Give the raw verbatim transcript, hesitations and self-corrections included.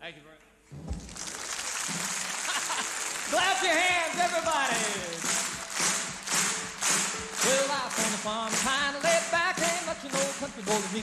Thank you very much. Clap your hands, everybody. Well, life on the farm